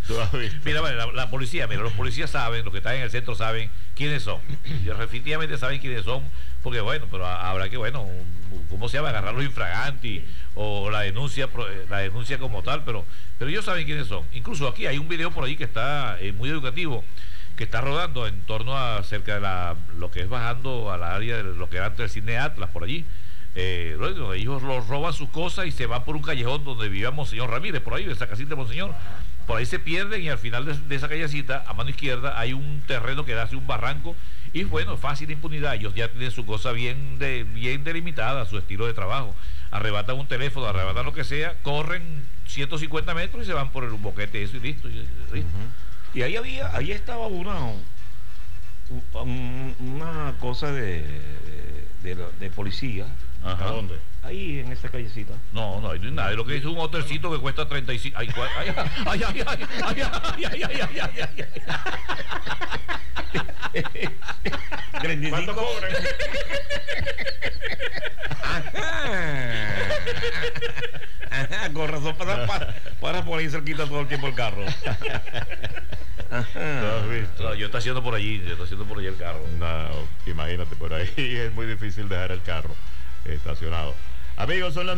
¿Tú has visto? Mira, vale, la policía, mira, los policías saben, los que están en el centro saben quiénes son. Y definitivamente saben quiénes son, porque bueno, pero habrá que, bueno, ¿cómo se llama? Agarrarlos infraganti o la denuncia como tal, pero ellos saben quiénes son. Incluso aquí hay un video por ahí que está muy educativo, que está rodando en torno a cerca de lo que es bajando a la área de lo que era antes el cine Atlas, por allí. Bueno, ellos los roban sus cosas y se van por un callejón donde vivía Monseñor Ramírez, por ahí, de esa casita de Monseñor. Por ahí se pierden y al final de esa callecita, a mano izquierda, hay un terreno que da hacia un barranco y bueno, fácil impunidad. Ellos ya tienen su cosa bien delimitada, su estilo de trabajo. Arrebatan un teléfono, arrebatan lo que sea, corren 150 metros y se van por el boquete eso y listo. Y ahí estaba una cosa de policía. ¿A dónde? Ahí en esa callecita. No, no hay nada. Lo que es un hotelcito que cuesta 35. Ay, ay, ay, ay, ay, ay, ay, ay, ay, ay. ¿Cuánto cobran? Ajá, con razón para por ahí cerquita todo el tiempo el carro. ¿Has visto? No, yo está haciendo por allí el carro. No, imagínate, por ahí es muy difícil dejar el carro estacionado. Amigos, son las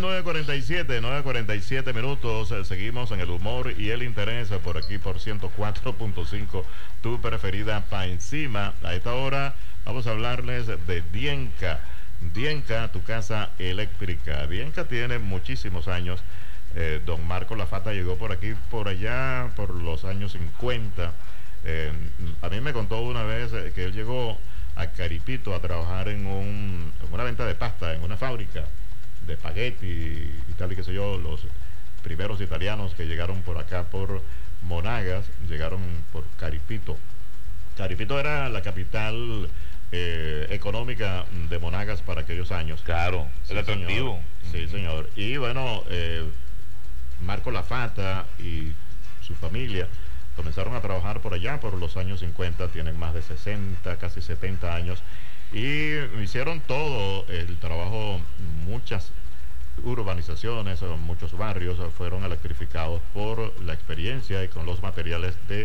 9:47 minutos. Seguimos en el humor y el interés por aquí por 104.5, tu preferida pa' encima. A esta hora vamos a hablarles de Dienca. Dienca, tu casa eléctrica. Dienca tiene muchísimos años. Don Marco Lafata llegó por aquí, por allá, por los años 50. A mí me contó una vez que él llegó a Caripito a trabajar en una venta de pasta, en una fábrica de espagueti y tal y qué sé yo. Los primeros italianos que llegaron por acá por Monagas llegaron por Caripito. Caripito era la capital económica de Monagas para aquellos años. Claro, Sí, el atractivo. Sí, señor. Y bueno, Marco Lafata y su familia comenzaron a trabajar por allá por los años 50, tienen más de 60, casi 70 años, y hicieron todo el trabajo. Muchas urbanizaciones, muchos barrios fueron electrificados por la experiencia y con los materiales de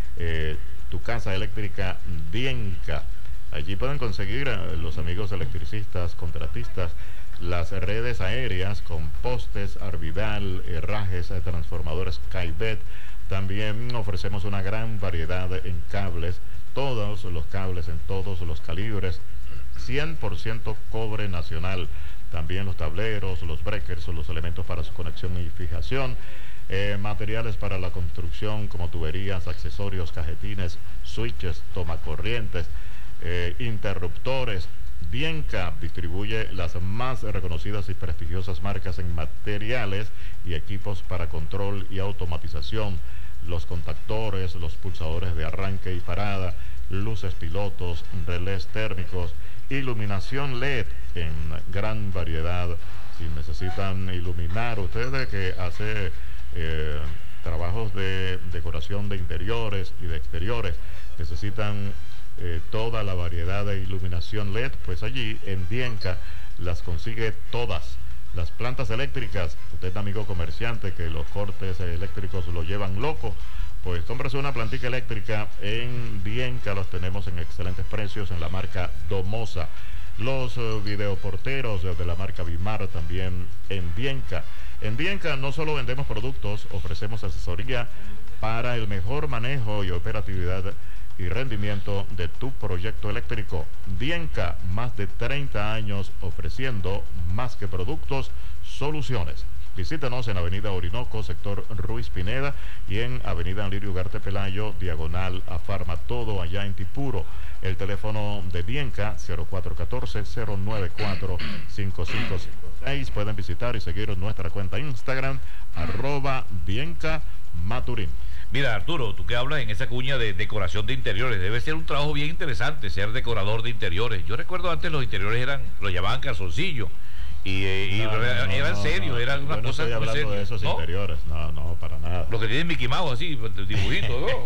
tu casa eléctrica Dienca. Allí pueden conseguir los amigos electricistas, contratistas, las redes aéreas con postes, Arvidal, herrajes, transformadores Caibet. También ofrecemos una gran variedad en cables, todos los cables en todos los calibres, 100% cobre nacional. También los tableros, los breakers, los elementos para su conexión y fijación, materiales para la construcción como tuberías, accesorios, cajetines, switches, tomacorrientes, interruptores. Dienca distribuye las más reconocidas y prestigiosas marcas en materiales y equipos para control y automatización, los contactores, los pulsadores de arranque y parada, luces pilotos, relés térmicos, iluminación LED en gran variedad. Si necesitan iluminar, ustedes que hace trabajos de decoración de interiores y de exteriores, necesitan toda la variedad de iluminación LED, pues allí en Dienca las consigue todas. Las plantas eléctricas, usted amigo comerciante que los cortes eléctricos lo llevan loco, pues cómprese una plantica eléctrica en Dienca. Los tenemos en excelentes precios en la marca Domosa. Los videoporteros de la marca Bimar también en Dienca. En Dienca no solo vendemos productos, ofrecemos asesoría para el mejor manejo y operatividad y rendimiento de tu proyecto eléctrico. Dienca, más de 30 años ofreciendo más que productos, soluciones. Visítanos en Avenida Orinoco, sector Ruiz Pineda, y en Avenida Lirio Ugarte Pelayo, diagonal a Farma, todo allá en Tipuro. El teléfono de Dienca, 0414-094-5556. Pueden visitar y seguir nuestra cuenta Instagram, @DiencaMaturín. Mira, Arturo, tú que hablas en esa cuña de decoración de interiores, debe ser un trabajo bien interesante ser decorador de interiores. Yo recuerdo antes los interiores lo llamaban calzoncillo y eran serios, eran unas cosas muy serias. No estoy hablando de esos interiores, no, para nada. Los que tienen Mickey Mouse así, dibujito, ¿no?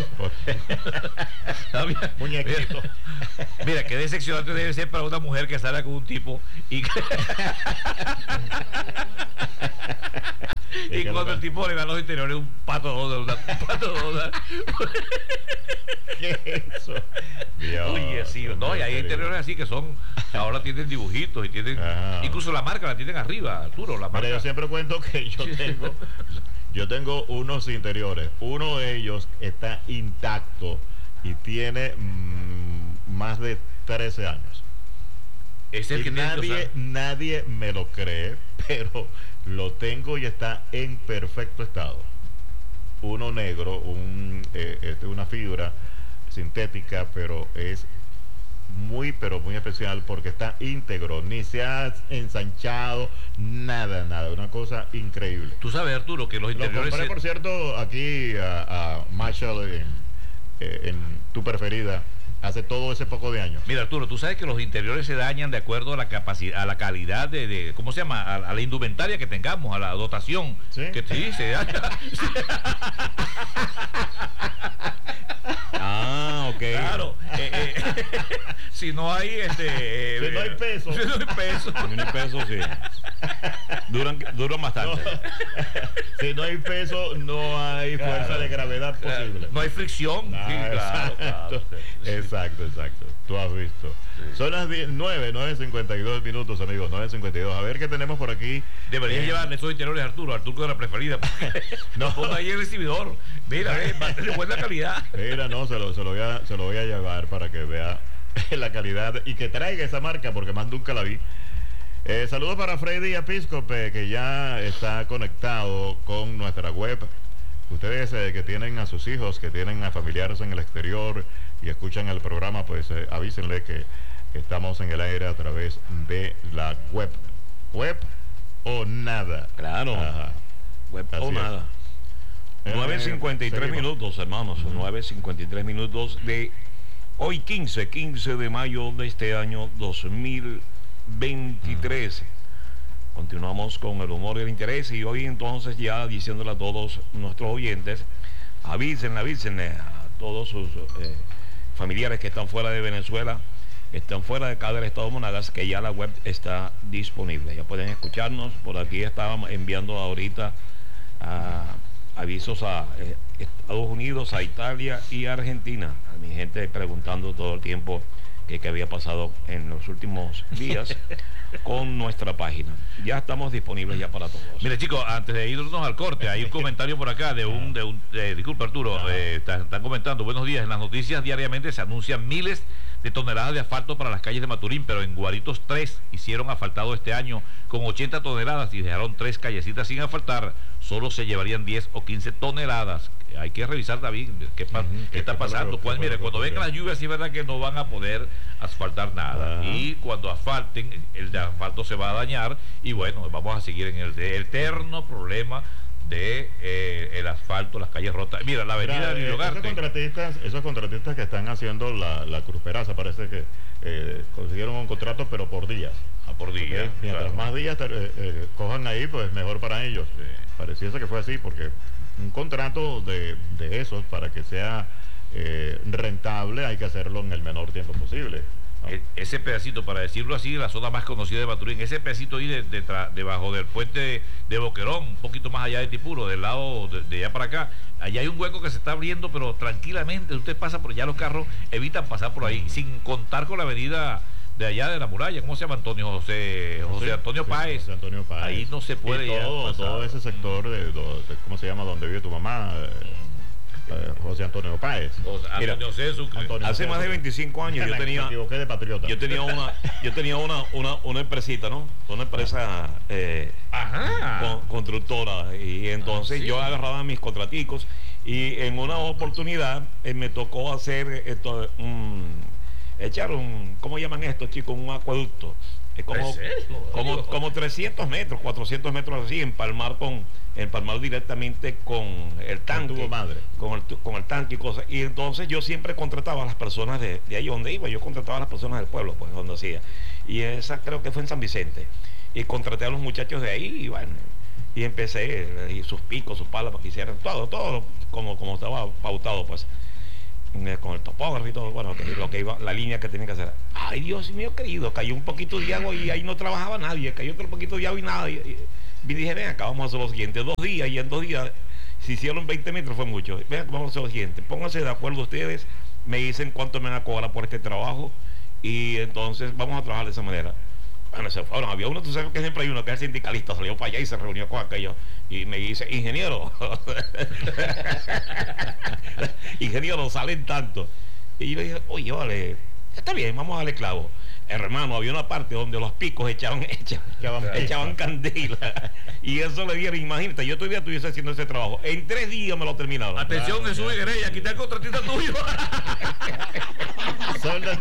Muñequito. Mira, qué decepcionante debe ser para una mujer que sale con un tipo y Y cuando el tipo le da los interiores, un pato Donald, un pato Donald. ¿Qué es eso? Dios, Oye, sí, no, y hay interiores así que son, ahora tienen dibujitos y tienen, incluso la marca la tienen arriba, Arturo, la marca. Mira, yo siempre cuento que yo tengo unos interiores, uno de ellos está intacto y tiene más de 13 años. Es el Y que nadie me lo cree, pero lo tengo y está en perfecto estado. Uno negro, una fibra sintética, pero es pero muy especial porque está íntegro, ni se ha ensanchado, nada, una cosa increíble. Tú sabes, Arturo, que los interiores... Lo compré, por cierto, aquí a Marshall en tu preferida, hace todo ese poco de años. Mira, Arturo, tú sabes que los interiores se dañan de acuerdo a la capacidad, a la calidad de ¿cómo se llama? A la indumentaria que tengamos, a la dotación. ¿Sí? Que sí, se daña. Ok. Claro. Si no hay si no hay peso. Si no hay peso. Si no hay peso, sí. Duran bastante. No. Si no hay peso, no hay fuerza de gravedad posible. No hay fricción. Sí, claro. Exacto. Tú has visto. Sí. Son las 9:52 minutos, amigos. 9:52. A ver qué tenemos por aquí. Deberías llevarle esos interiores a Arturo de la preferida. No, ponga ahí el recibidor. Mira, de buena calidad. Mira, no, se lo voy a llevar para que vea la calidad y que traiga esa marca, porque más nunca la vi. Saludos para Freddy Episcope, que ya está conectado con nuestra web. Ustedes que tienen a sus hijos, que tienen a familiares en el exterior y escuchan el programa, pues avísenle que estamos en el aire a través de la web. Web o nada. Claro. Ajá. Web o nada. 9:53 minutos, hermanos. 9:53 minutos de hoy, 15 de mayo de este año 2023. Continuamos con el humor y el interés, y hoy entonces ya diciéndole a todos nuestros oyentes, avísenle a todos sus familiares que están fuera de Venezuela, están fuera de cada estado Monagas, que ya la web está disponible. Ya pueden escucharnos. Por aquí estábamos enviando ahorita avisos a Estados Unidos, a Italia y a Argentina. A mi gente preguntando todo el tiempo que había pasado en los últimos días con nuestra página. Ya estamos disponibles ya para todos. Mire, chicos, antes de irnos al corte, hay un comentario por acá disculpa, Arturo, están comentando: buenos días, en las noticias diariamente se anuncian miles de toneladas de asfalto para las calles de Maturín, pero en Guaritos 3 hicieron asfaltado este año con 80 toneladas y dejaron 3 callecitas sin asfaltar. Solo se llevarían 10 o 15 toneladas. Hay que revisar, David, qué está pasando. Mire, cuando vengan las lluvias, sí es verdad que no van a poder asfaltar nada. Y cuando asfalten, el de asfalto se va a dañar. Y bueno, vamos a seguir en el eterno problema de el asfalto, las calles rotas. Mira, la avenida de Lugarte. Esos contratistas que están haciendo la Cruz Peraza, parece que consiguieron un contrato, pero por días. Por día. Mientras más días cojan ahí, pues mejor para ellos. Sí. Pareciese que fue así, porque un contrato de esos, para que sea rentable, hay que hacerlo en el menor tiempo posible, ¿no? Ese pedacito, para decirlo así, la zona más conocida de Maturín, ese pedacito ahí debajo del puente de Boquerón, un poquito más allá de Tipuro, del lado de allá para acá, allá hay un hueco que se está abriendo, pero tranquilamente usted pasa por allá, los carros evitan pasar por ahí, sin contar con la avenida de allá de la muralla. ¿Cómo se llama? José Antonio Páez. José Antonio Páez. Ahí no se puede ir. Todo ese sector ¿cómo se llama? Donde vive tu mamá. José Antonio Páez. Antonio César. Hace más de 25 años me equivoqué de patriota. Yo tenía una empresita, ¿no? Una empresa constructora. Y entonces yo agarraba mis contraticos, y en una oportunidad me tocó hacer esto, ¿cómo llaman esto, chicos? Un acueducto. Como 300 metros, 400 metros así, empalmar directamente con el tanque, con el tanque y cosas. Y entonces yo siempre contrataba a las personas de ahí donde iba. Yo contrataba a las personas del pueblo, pues, donde hacía. Y esa creo que fue en San Vicente. Y contraté a los muchachos de ahí, y bueno, y empecé, y sus picos, sus palas, para que hicieran todo como estaba pautado, pues, con el topógrafo y todo, bueno, lo que iba, la línea que tenía que hacer. Ay, Dios mío querido, cayó un poquito de agua y ahí no trabajaba nadie, cayó otro poquito de agua y nada, y Y dije, ven acá, vamos a hacer lo siguiente, 2 días, y en 2 días, si hicieron 20 metros fue mucho. Ven, vamos a hacer lo siguiente, pónganse de acuerdo ustedes, me dicen cuánto me van a cobrar por este trabajo, y entonces vamos a trabajar de esa manera. Bueno, se fueron, había uno, tú sabes que siempre hay uno que es sindicalista, salió para allá y se reunió con aquello, y me dice, ingeniero, ingeniero, salen tanto. Y yo le dije, oye, vale, está bien, vamos a darle clavo. Hermano, había una parte donde los picos echaban candela. Y eso le dieron, imagínate, yo todavía estuviese haciendo ese trabajo. En 3 días me lo terminaron. Atención, claro, Jesús Iguereya, aquí está el contratista tuyo. Son las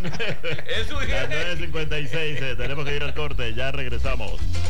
9:56, tenemos que ir al corte, ya regresamos.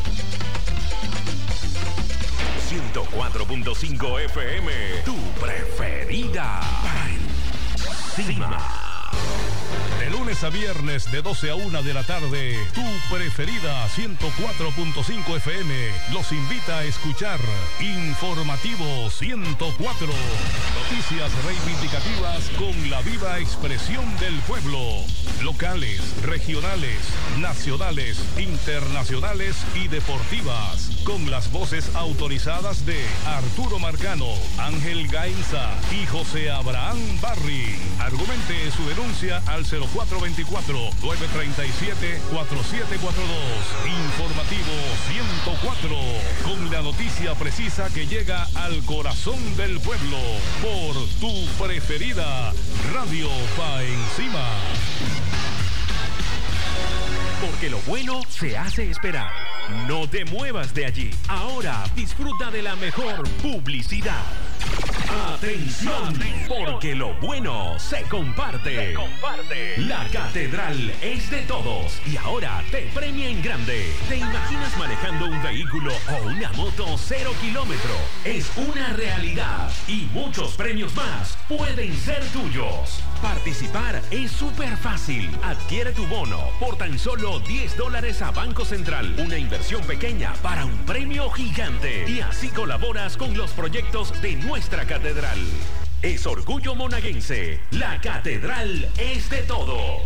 104.5 FM, tu preferida. Encima. De lunes a viernes de 12 a 1 de la tarde, tu preferida 104.5 FM los invita a escuchar Informativo 104. Noticias reivindicativas con la viva expresión del pueblo. Locales, regionales, nacionales, internacionales y deportivas. Con las voces autorizadas de Arturo Marcano, Ángel Gainza y José Abraham Barry. Argumente su denuncia al 0424-937-4742. Informativo 104. Con la noticia precisa que llega al corazón del pueblo. Por tu preferida Radio Pa' Encima. Porque lo bueno se hace esperar. No te muevas de allí. Ahora disfruta de la mejor publicidad. ¡Atención! Porque lo bueno se comparte. La catedral es de todos y ahora te premia en grande. ¿Te imaginas manejando un vehículo o una moto 0 kilómetro? Es una realidad y muchos premios más pueden ser tuyos. Participar es súper fácil. Adquiere tu bono por tan solo $10 a Banco Central. Una inversión pequeña para un premio gigante. Y así colaboras con los proyectos de nuestra catedral. Es orgullo monaguense. La catedral es de todos.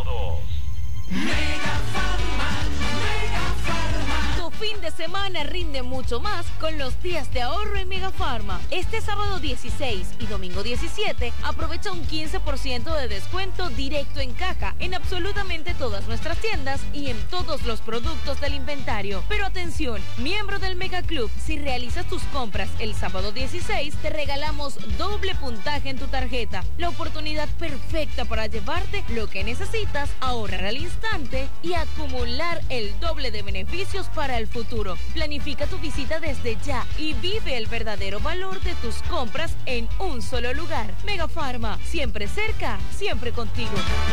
Mega Pharma. Tu fin de semana rinde mucho más con los días de ahorro en Mega Pharma. Este sábado 16 y domingo 17 aprovecha un 15% de descuento directo en caja en absolutamente todas nuestras tiendas y en todos los productos del inventario. Pero atención, miembro del Mega Club, si realizas tus compras el sábado 16 te regalamos doble puntaje en tu tarjeta. La oportunidad perfecta para llevarte lo que necesitas, ahorrar al instante y acumular el doble de beneficios para el futuro. Planifica tu visita desde ya y vive el verdadero valor de tus compras en un solo lugar. Mega Pharma, siempre cerca, siempre contigo.